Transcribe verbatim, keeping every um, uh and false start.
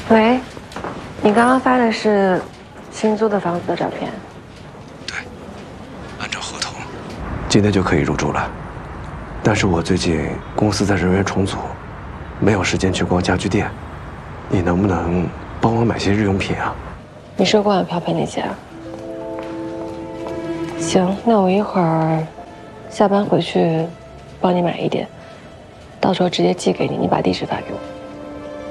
喂，你刚刚发的是新租的房子的照片？ 对，按照合同，今天就可以入住了。但是我最近公司在人员重组，没有时间去逛家具店，你能不能帮我买些日用品啊？ 你是郭婉飘陪你去啊？行，那我一会儿下班回去帮你买一点，到时候直接寄给你，你把地址发给我。